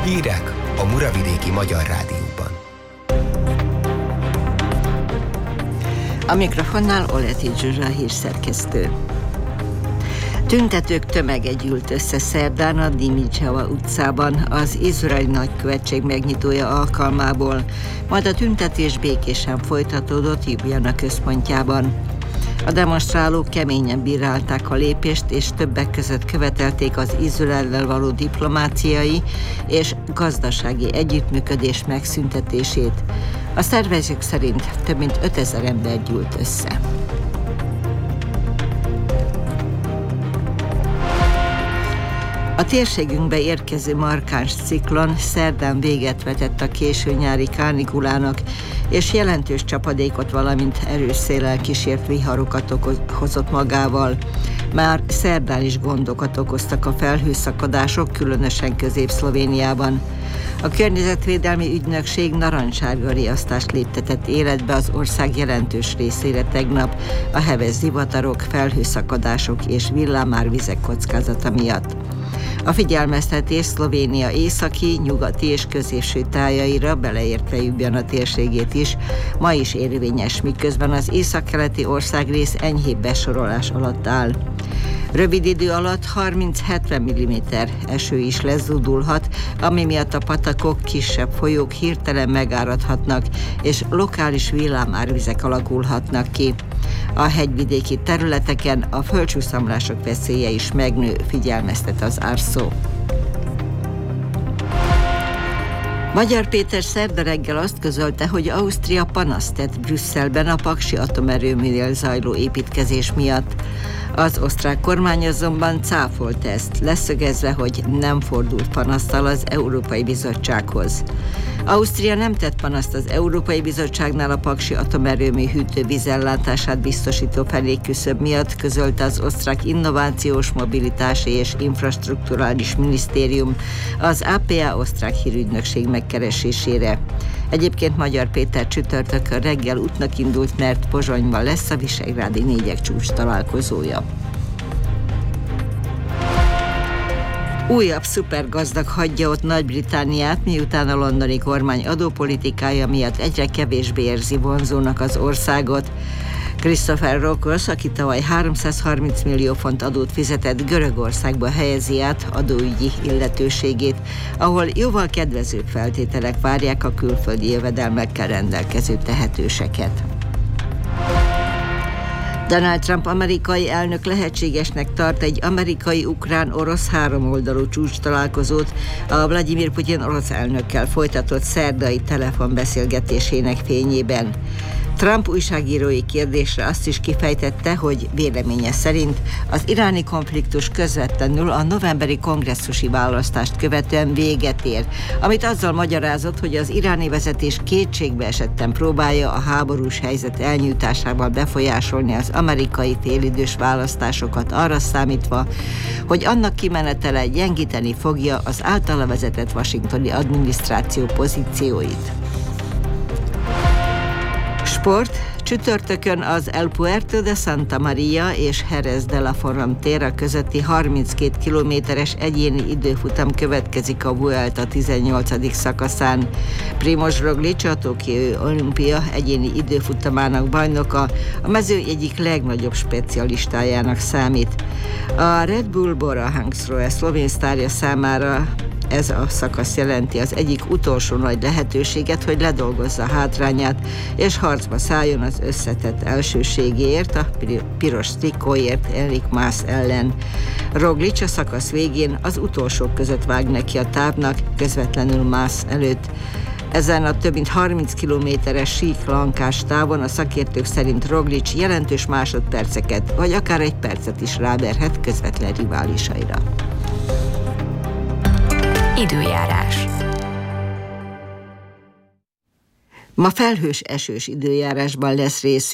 Hírek a Muravidéki Magyar Rádióban. A mikrofonnál Oleti Zsuzsa hírszerkesztő. Tüntetők tömege gyűlt össze szerdán a Dimicseva utcában az izraeli nagykövetség megnyitója alkalmából, majd a tüntetés békésen folytatódott Ljubljana központjában. A demonstrálók keményen bírálták a lépést, és többek között követelték az Izraellel való diplomáciai és gazdasági együttműködés megszüntetését. A szervezők szerint több mint 5000 ember gyűlt össze. A térségünkbe érkező markáns ciklon szerdán véget vetett a késő nyári kánikulának, és jelentős csapadékot, valamint erős széllel kísért viharokat hozott magával. Már szerdán is gondokat okoztak a felhőszakadások, különösen Közép-Szlovéniában. A Környezetvédelmi Ügynökség narancssárga riasztást léptetett életbe az ország jelentős részére tegnap a heves zivatarok, felhőszakadások és villámárvizek kockázata miatt. A figyelmeztetés Szlovénia északi, nyugati és középső tájaira, beleértve Ljubljana térségét is, ma is érvényes, miközben az északkeleti országrész enyhébb besorolás alatt áll. Rövid idő alatt 30-70 mm eső is lezúdulhat, ami miatt a patakok, kisebb folyók hirtelen megáradhatnak, és lokális villámárvizek alakulhatnak ki. A hegyvidéki területeken a földcsúszamlások veszélye is megnő, figyelmeztet az ARSZO. Magyar Péter szerda reggel azt közölte, hogy Ausztria panaszt tett Brüsszelben a paksi atomerőműnél zajló építkezés miatt. Az osztrák kormány azonban cáfolta ezt, leszögezve, hogy nem fordult panasztal az Európai Bizottsághoz. Ausztria nem tett panaszt az Európai Bizottságnál a paksi atomerőmű hűtővízellátását biztosító felékküszöb miatt, közölte az osztrák Innovációs, Mobilitási és Infrastrukturális Minisztérium az APA osztrák hírügynökség megkeresésére. Egyébként Magyar Péter csütörtökön reggel útnak indult, mert Pozsonyban lesz a visegrádi négyek csúcs találkozója. Újabb szupergazdag hagyja ott Nagy-Britanniát, miután a londoni kormány adópolitikája miatt egyre kevésbé érzi vonzónak az országot. Christopher Rokos, aki tavaly 330 millió font adót fizetett, Görögországba helyezi át adóügyi illetőségét, ahol jóval kedvezőbb feltételek várják a külföldi jövedelmekkel rendelkező tehetőseket. Donald Trump amerikai elnök lehetségesnek tart egy amerikai-ukrán-orosz háromoldalú csúcstalálkozót a Vladimir Putyin orosz elnökkel folytatott szerdai telefonbeszélgetésének fényében. Trump újságírói kérdésre azt is kifejtette, hogy véleménye szerint az iráni konfliktus közvetlenül a novemberi kongresszusi választást követően véget ér, amit azzal magyarázott, hogy az iráni vezetés kétségbe esetten próbálja a háborús helyzet elnyújtásával befolyásolni az amerikai félidős választásokat, arra számítva, hogy annak kimenetele gyengíteni fogja az általa vezetett washingtoni adminisztráció pozícióit. Sport. Csütörtökön az El Puerto de Santa Maria és Jerez de la Frontera közötti 32 kilométeres egyéni időfutam következik a Vuelta 18. szakaszán. Primož Roglič, a Tokiói Olimpia egyéni időfutamának bajnoka, a mező egyik legnagyobb specialistájának számít. A Red Bull Bora Hansgrohe szlovén sztárja számára ez a szakasz jelenti az egyik utolsó nagy lehetőséget, hogy ledolgozza hátrányát, és harcba szálljon az összetett elsőségéért, a piros trikóért Enric Mas ellen. Roglič a szakasz végén az utolsók között vág neki a távnak, közvetlenül Mas előtt. Ezen a több mint 30 kilométeres síklankás távon a szakértők szerint Roglič jelentős másodperceket, vagy akár egy percet is ráverhet közvetlen riválisaira. Időjárás. Ma felhős esős időjárásban lesz részünk.